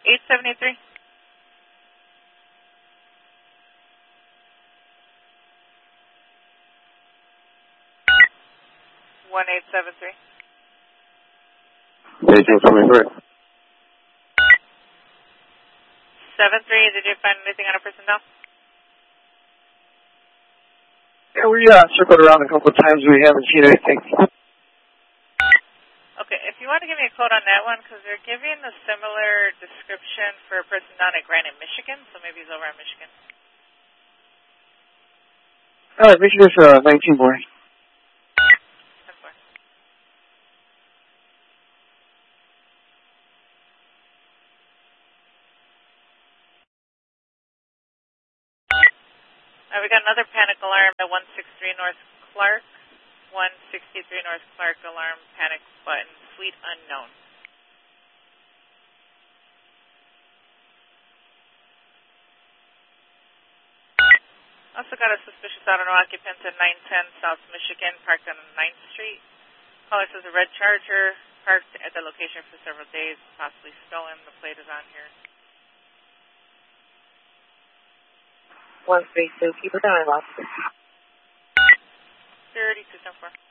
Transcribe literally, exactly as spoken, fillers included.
eight seventy-three. one eight seven three. eighteen seventy-three. seven three, did you find anything on a person now? Yeah, we uh, circled around a couple of times. We haven't seen anything. Okay, if you want to give me a code on that one, because they're giving a similar description for a person down at Granite, Michigan, so maybe he's over in Michigan. All right, Michigan's uh, nineteen boy. ten four. Uh, we got another panic alarm at one sixty-three North Clark. one sixty-three North Clark, alarm, panic button, suite unknown. Also got a suspicious auto occupant at nine ten South Michigan, parked on ninth Street. Caller says a red Charger, parked at the location for several days, possibly stolen. The plate is on here. one three two, keep it on, officer. thirty-two ten four.